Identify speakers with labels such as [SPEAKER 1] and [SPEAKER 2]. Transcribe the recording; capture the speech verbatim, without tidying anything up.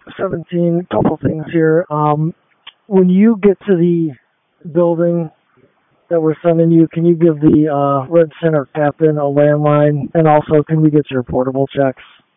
[SPEAKER 1] seventeen, couple things here. Um, when you get to the building that we're sending you, can you give the uh, Red Center captain a landline? And also, can we get your portable checks?